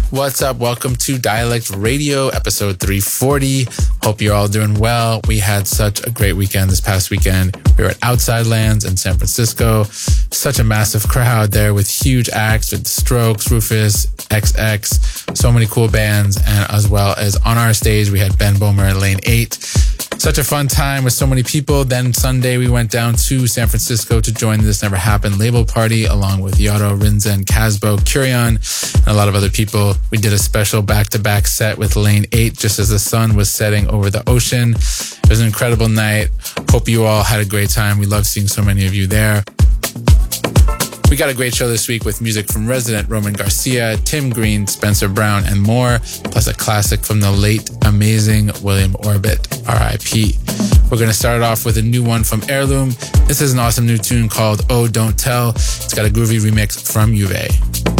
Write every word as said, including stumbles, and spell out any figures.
What's up? Welcome to Dialect Radio, episode three forty. Hope you're all doing well. We had such a great weekend this past weekend. We were at Outside Lands in San Francisco. Such a massive crowd there with huge acts with Strokes, Rufus, X X, so many cool bands. And as well as on our stage, we had Ben Böhmer and Lane eight. Such a fun time with so many people. Then Sunday, we went down to San Francisco to join This Never Happened label party along with Yaro, Rinzen, Casbo, Curion, and a lot of other people. We did a special back-to-back set with Lane eight just as the sun was setting over the ocean. It was an incredible night. Hope you all had a great time. We love seeing so many of you there. We got a great show this week with music from Resident, Roman Garcia, Tim Green, Spencer Brown, and more, plus a classic from the late, amazing William Orbit, R I P. We're going to start off with a new one from Heirloom. This is an awesome new tune called Oh Don't Tell. It's got a groovy remix from Juve.